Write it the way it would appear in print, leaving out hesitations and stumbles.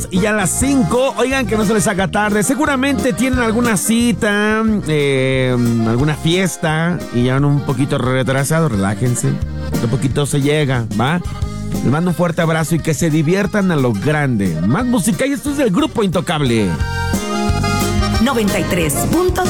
Y ya a las 5, oigan, que no se les haga tarde. Seguramente tienen alguna cita, alguna fiesta y ya van un poquito retrasados. Relájense, de poquito se llega, ¿va? Les mando un fuerte abrazo y que se diviertan a lo grande. Más música y esto es del Grupo Intocable. 93.3